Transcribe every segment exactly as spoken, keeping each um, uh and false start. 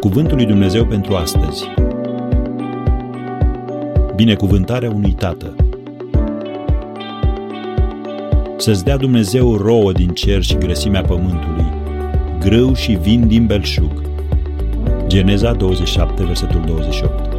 Cuvântul lui Dumnezeu pentru astăzi. Binecuvântarea unui tată. Să-ți dea Dumnezeu rouă din cer și grăsimea pământului, grâu și vin din belșug. Geneza douăzeci și șapte, versetul douăzeci și opt.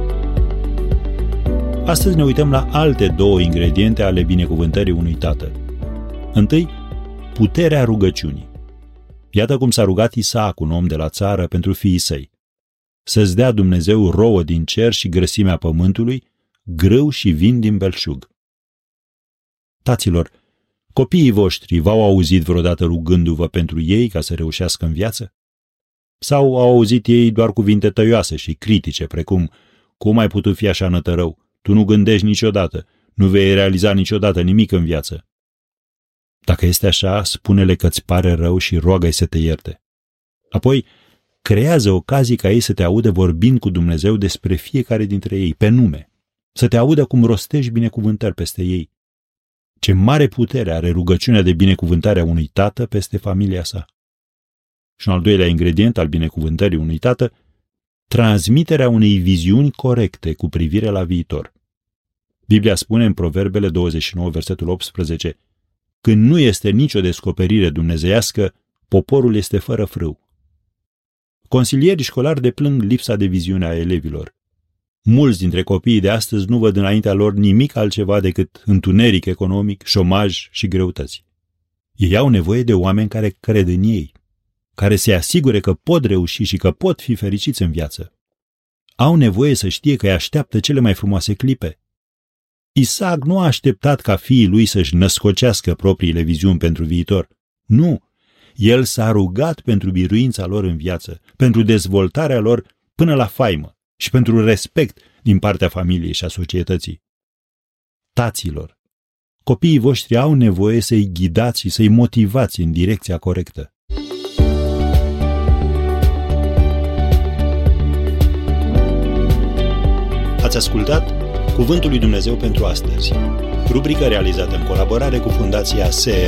Astăzi ne uităm la alte două ingrediente ale binecuvântării unui tată. Întâi, puterea rugăciunii. Iată cum s-a rugat Isaac, un om de la țară, pentru fiii săi. Să-ți dea Dumnezeu rouă din cer și grăsimea pământului, grâu și vin din belșug. Taților, copiii voștri v-au auzit vreodată rugându-vă pentru ei ca să reușească în viață? Sau au auzit ei doar cuvinte tăioase și critice, precum: cum ai putut fi așa nătărău? Tu nu gândești niciodată, nu vei realiza niciodată nimic în viață. Dacă este așa, spune-le că-ți pare rău și roagă-i să te ierte. Apoi, creează ocazii ca ei să te audă vorbind cu Dumnezeu despre fiecare dintre ei, pe nume, să te audă cum rostești binecuvântări peste ei. Ce mare putere are rugăciunea de binecuvântare a unui tată peste familia sa. Și un al doilea ingredient al binecuvântării unui tată, transmiterea unei viziuni corecte cu privire la viitor. Biblia spune în Proverbele douăzeci și nouă, versetul optsprezece, când nu este nicio descoperire dumnezeiască, poporul este fără frâu. Consilierii școlari deplâng lipsa de viziune a elevilor. Mulți dintre copiii de astăzi nu văd înaintea lor nimic altceva decât întuneric economic, șomaj și greutăți. Ei au nevoie de oameni care cred în ei, care se asigure că pot reuși și că pot fi fericiți în viață. Au nevoie să știe că îi așteaptă cele mai frumoase clipe. Isaac nu a așteptat ca fiii lui să-și născocească propriile viziuni pentru viitor. Nu! El s-a rugat pentru biruința lor în viață, pentru dezvoltarea lor până la faimă și pentru respect din partea familiei și a societății. Taților, copiii voștri au nevoie să-i ghidați și să-i motivați în direcția corectă. Ați ascultat Cuvântul lui Dumnezeu pentru astăzi, rubrică realizată în colaborare cu Fundația S E